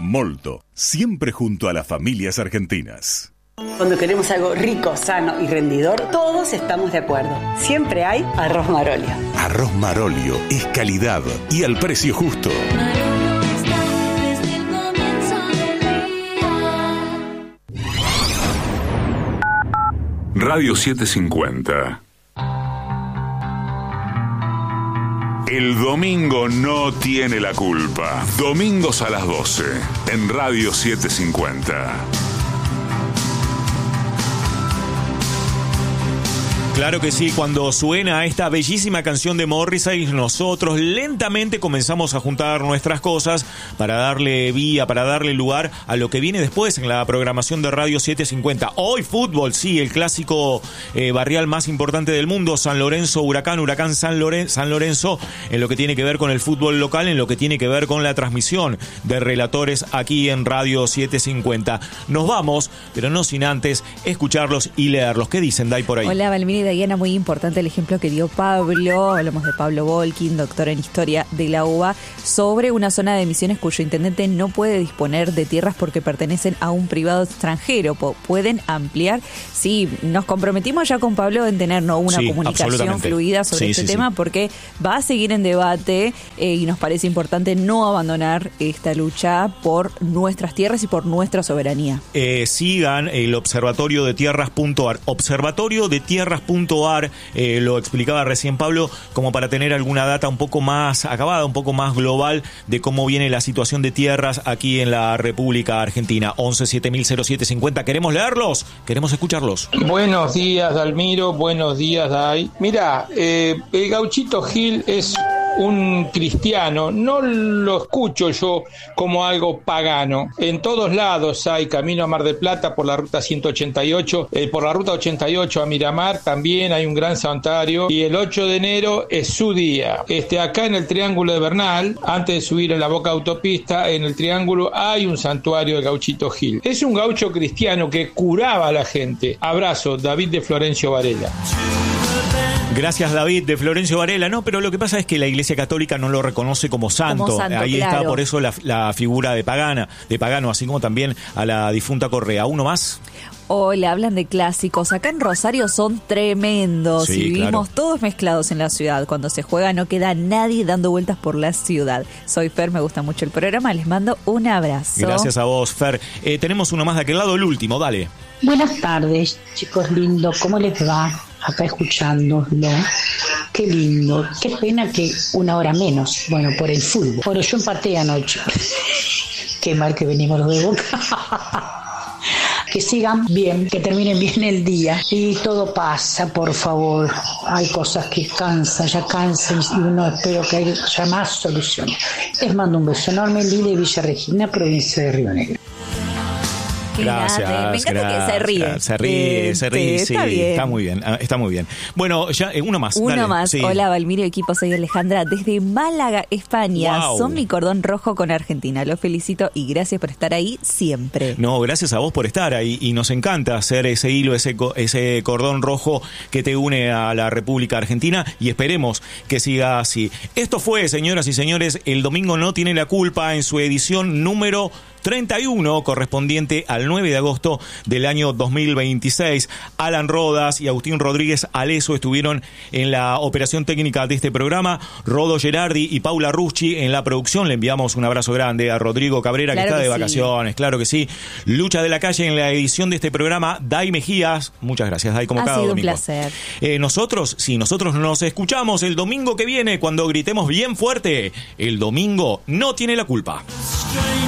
Molto, siempre junto a las familias argentinas. Cuando queremos algo rico, sano y rendidor, todos estamos de acuerdo. Siempre hay arroz Marolio. Arroz Marolio es calidad y al precio justo. Radio 750. El domingo no tiene la culpa. Domingos a las 12 en Radio 750. Claro que sí, cuando suena esta bellísima canción de Morrissey, nosotros lentamente comenzamos a juntar nuestras cosas para darle vía, para darle lugar a lo que viene después en la programación de Radio 750. Hoy fútbol, sí, el clásico barrial más importante del mundo, San Lorenzo, Huracán San Lorenzo, en lo que tiene que ver con el fútbol local, en lo que tiene que ver con la transmisión de relatores aquí en Radio 750. Nos vamos, pero no sin antes escucharlos y leerlos. ¿Qué dicen, Day, por ahí? Hola, Valmir y Diana, muy importante el ejemplo que dio Pablo, hablamos de Pablo Volkin, doctor en Historia de la UBA, sobre una zona de Misiones cuyo intendente no puede disponer de tierras porque pertenecen a un privado extranjero. Pueden ampliar. Sí, nos comprometimos ya con Pablo en tener una comunicación fluida sobre este tema porque va a seguir en debate y nos parece importante no abandonar esta lucha por nuestras tierras y por nuestra soberanía. Sigan el observatorio de tierras.ar, lo explicaba recién Pablo, como para tener alguna data un poco más acabada, un poco más global de cómo viene la situación de tierras aquí en la República Argentina. 11-7000-0750. ¿Queremos leerlos? ¿Queremos escucharlos? Buenos días, Dalmiro. Buenos días, Day. Mira, el Gauchito Gil es un cristiano, no lo escucho yo como algo pagano. En todos lados hay camino a Mar del Plata por la ruta 188, por la ruta 88 a Miramar también hay un gran santuario y el 8 de enero es su día. Acá en el Triángulo de Bernal, antes de subir en la Boca Autopista, en el Triángulo hay un santuario de Gauchito Gil. Es un gaucho cristiano que curaba a la gente. Abrazo, David de Florencio Varela. Gracias, David, de Florencio Varela. No, pero lo que pasa es que la Iglesia Católica no lo reconoce como santo. Ahí claro. Está por eso la figura de pagano, así como también a la difunta Correa. ¿Uno más? Hola, hablan de clásicos. Acá en Rosario son tremendos y vivimos todos mezclados en la ciudad. Cuando se juega no queda nadie dando vueltas por la ciudad. Soy Fer, me gusta mucho el programa. Les mando un abrazo. Gracias a vos, Fer. Tenemos uno más de aquel lado, el último, dale. Buenas tardes, chicos lindos. ¿Cómo les va? Acá escuchándolo. Qué lindo. Qué pena que una hora menos. Bueno, por el fútbol. Bueno, yo empaté anoche. Qué mal que venimos los de Boca. Que sigan bien, que terminen bien el día y todo pasa, por favor. Hay cosas que cansan y uno espero que haya más soluciones. Les mando un beso enorme, Lili de Villa Regina, provincia de Río Negro. Gracias. Me encanta que se ríe. Se ríe, sí. Está muy bien. Bueno, ya uno más. Uno más. Sí. Hola, Valmiro, equipo, soy Alejandra desde Málaga, España. Wow. Son mi cordón rojo con Argentina. Los felicito y gracias por estar ahí siempre. No, gracias a vos por estar ahí y nos encanta hacer ese hilo, ese cordón rojo que te une a la República Argentina y esperemos que siga así. Esto fue, señoras y señores, El Domingo no tiene la culpa en su edición número 31, correspondiente al 9 de agosto del año 2026. Alan Rodas y Agustín Rodríguez Aleso estuvieron en la operación técnica de este programa. Rodo Gerardi y Paula Ruschi en la producción. Le enviamos un abrazo grande a Rodrigo Cabrera, claro que está de vacaciones, claro que sí. Lucha de la Calle en la edición de este programa. Day Mejías, muchas gracias, Day, como cada domingo. Ha sido un placer. Nosotros nos escuchamos el domingo que viene cuando gritemos bien fuerte: el domingo no tiene la culpa.